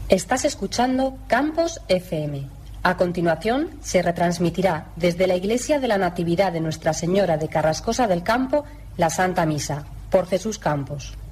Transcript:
Estás escuchando Campos FM. A continuación, se retransmitirá desde la Iglesia de la Natividad de Nuestra Señora de Carrascosa del Campo la Santa Misa, por Jesús Campos.